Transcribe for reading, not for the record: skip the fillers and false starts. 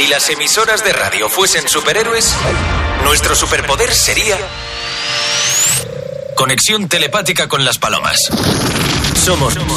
Si las emisoras de radio fuesen superhéroes, nuestro superpoder sería conexión telepática con las palomas. Somos